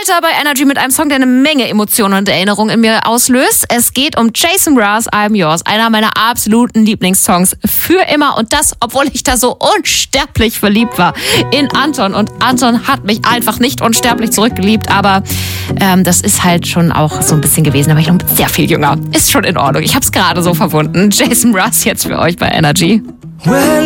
weiter bei Energy mit einem Song, der eine Menge Emotionen und Erinnerungen in mir auslöst. Es geht um Jason Mraz, I'm Yours, einer meiner absoluten Lieblingssongs für immer. Und das, obwohl ich da so unsterblich verliebt war in Anton. Und Anton hat mich einfach nicht unsterblich zurückgeliebt. Aber das ist halt schon auch so ein bisschen gewesen. Da war ich noch sehr viel jünger. Ist schon in Ordnung. Ich hab's gerade so verwunden. Jason Mraz jetzt für euch bei Energy. Well,